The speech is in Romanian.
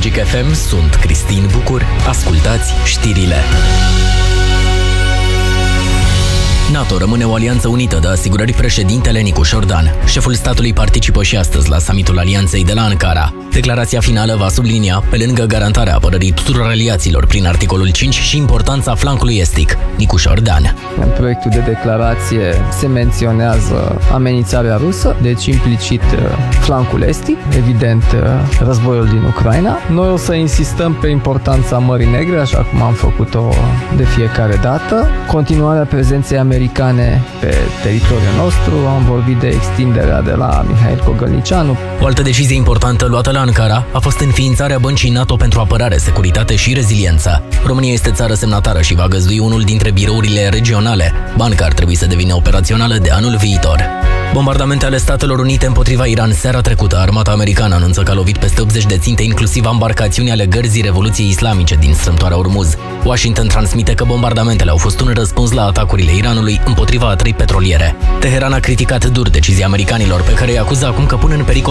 Magic FM, sunt Cristin Bucur. Ascultați știrile. NATO rămâne o alianță unită, dă asigurări președintele Nicușor Dan. Șeful statului participă și astăzi la summitul alianței de la Ankara. Declarația finală va sublinia, pe lângă garantarea apărării tuturor aliaților prin articolul 5 și importanța flancului estic. Nicușor Dan. În proiectul de declarație se menționează amenințarea rusă, deci implicit flancul estic, evident războiul din Ucraina. Noi o să insistăm pe importanța Mării Negre, așa cum am făcut-o de fiecare dată. Continuarea prezenței americane pe teritoriul nostru, am vorbit de extinderea de la Mihail Cogălnicianu. O altă decizie importantă luată la Ankara a fost înființarea băncii NATO pentru apărare, securitate și reziliență. România este țară semnatară și va găzdui unul dintre birourile regionale. Banca ar trebui să devină operațională de anul viitor. Bombardamente ale Statelor Unite împotriva Iran seara trecută. Armata americană anunță că a lovit peste 80 de ținte, inclusiv ambarcațiuni ale gărzii Revoluției Islamice din strâmtoarea Ormuz. Washington transmite că bombardamentele au fost un răspuns la atacurile Iranului împotriva a 3 petroliere. Teheran a criticat dur decizia americanilor, pe care îi acuză acum că pun în pericol